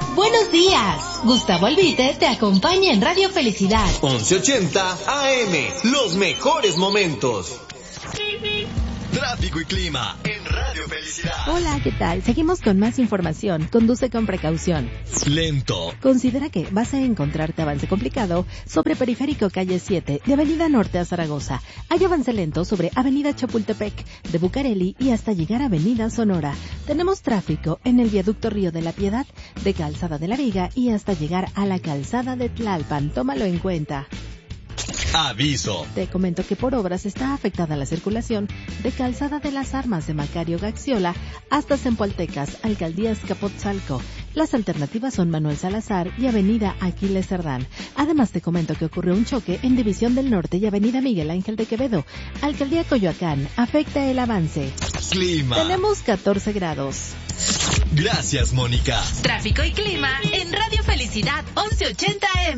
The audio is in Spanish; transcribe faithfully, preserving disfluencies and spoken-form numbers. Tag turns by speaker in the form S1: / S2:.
S1: Buenos días. Gustavo Albite te acompaña en Radio Felicidad.
S2: once ochenta A M, los mejores momentos. Tráfico y clima en Radio Felicidad.
S3: Hola, ¿qué tal? Seguimos con más información. Conduce con precaución.
S2: Lento.
S3: Considera que vas a encontrarte avance complicado sobre Periférico Calle siete, de Avenida Norte a Zaragoza. Hay avance lento sobre Avenida Chapultepec, de Bucareli y hasta llegar a Avenida Sonora. Tenemos tráfico en el Viaducto Río de la Piedad, de Calzada de la Viga y hasta llegar a la Calzada de Tlalpan. Tómalo en cuenta.
S2: Aviso.
S3: Te comento que por obras está afectada la circulación de Calzada de las Armas de Macario Gaxiola hasta Zempoaltecas, Alcaldía Azcapotzalco. Las alternativas son Manuel Salazar y Avenida Aquiles Cerdán. Además te comento que ocurrió un choque en División del Norte y Avenida Miguel Ángel de Quevedo. Alcaldía Coyoacán, afecta el avance.
S2: Clima.
S3: Tenemos catorce grados.
S2: Gracias, Mónica.
S1: Tráfico y clima en Radio Felicidad once ochenta A M.